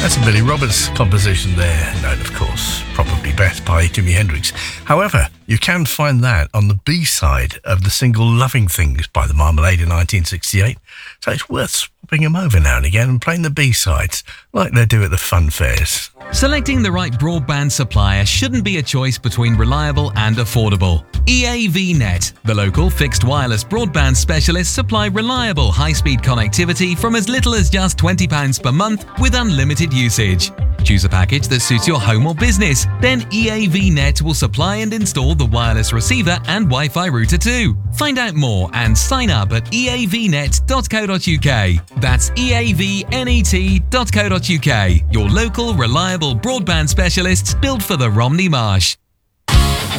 That's a Billy Roberts composition there, known of course, probably best by Jimi Hendrix. However, you can find that on the B-side of the single Loving Things by the Marmalade in 1968, so it's worth swapping them over now and again and playing the B-sides like they do at the fun fairs. Selecting the right broadband supplier shouldn't be a choice between reliable and affordable. EAVnet, the local fixed wireless broadband specialists, supply reliable high-speed connectivity from as little as just £20 per month with unlimited usage. Choose a package that suits your home or business. Then EAVnet will supply and install the wireless receiver and Wi-Fi router too. Find out more and sign up at eavnet.co.uk. That's eavnet.co.uk. Your local reliable broadband specialists built for the Romney Marsh.